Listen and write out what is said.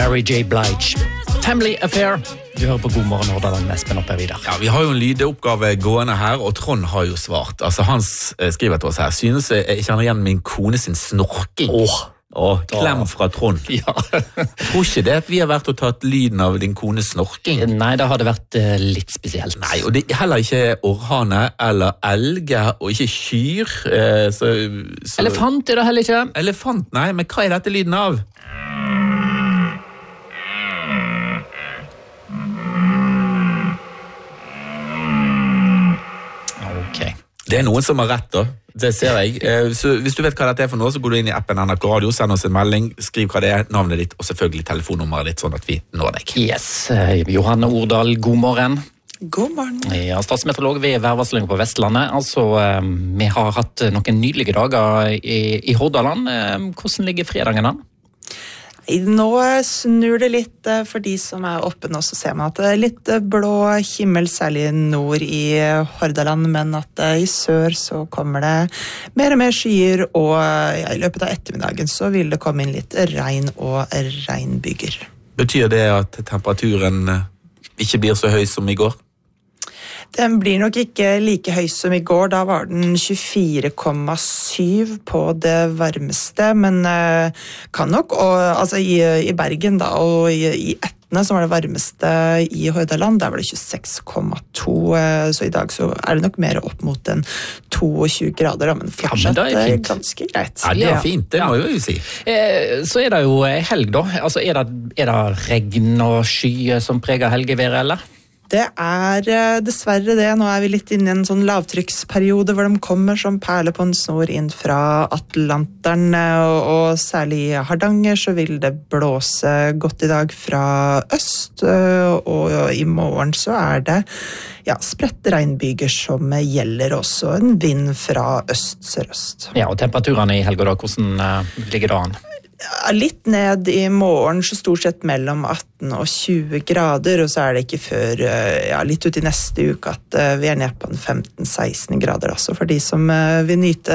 Mary J. Blige. Family Affair. Du hører på God morgen, Hordaland, Espen og Per Vidar. Ja, vi har jo en lydeoppgave gående her, og Trond har jo svart. Altså, han skriver til oss her, synes jeg kjenner igjen min kone sin snorking. Klem fra Trond. Ja. Tror ikke det at vi har vært og tatt lyden av din kones snorking? Nei, det hadde vært litt spesielt. Nei, og det er heller ikke orrhane eller elge, og ikke kyr. Elefant er det heller ikke. Elefant, nei, men hva er dette lyden av? Det er noen som har rett da, det ser jeg. Så hvis du vet hva dette er for noe, så går du inn i appen NRK Radio, send oss en melding, skriv hva det er, navnet ditt, og selvfølgelig telefonnummeret ditt, sånn at vi når deg. Yes, Johanne Ordal, god morgen. God morgen. Ja, statsmeteorolog ved værvarsling på Vestlandet. Altså, vi har hatt noen nydelige dager i Hordaland. Hvordan ligger fredagen an? Nå snur det litt for de som er oppe nå, så ser man at det er litt blå himmel, særlig nord i Hordaland, men at i sør så kommer det mer og mer skyer, og i løpet av ettermiddagen så vil det komme inn litt regn og regnbyger. Betyr det at temperaturen ikke blir så høy som i går? Den blir nok ikke like høy som i går, da var den 24,7 på det varmeste, men kan nok, altså i Bergen da, og i Etne som var det varmeste i Hordaland, der var det 26,2, så i dag så er det nok mer opp mot en 22 grader, men fortsatt ganske greit. Ja, det er fint, det må jeg jo si. Så er det jo helg da, altså er det regn og sky som preger helgeværet, eller? Det er dessverre det. Nå er vi litt inne i en sånn lavtrykksperiode hvor de kommer som perler på en snor inn fra Atlanteren, og særlig i Hardanger så vil det blåse godt i dag fra øst, og i morgen så er det spredte regnbyger som gjelder, også en vind fra øst-sørøst. Ja, og temperaturene i helga da, hvordan ligger det an? Litt ned i morgen, så stort sett mellom 18 og 20 grader, og så er det ikke før litt ut i neste uke at vi er nede på en 15-16 grader, altså for de som vil nyte